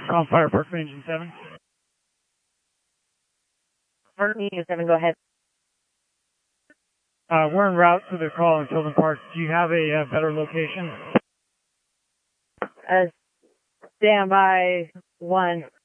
Call Fire Park Engine 7. Park Engine 7, go ahead. We're en route to the call in Tilden Park. Do you have a better location? Standby 1.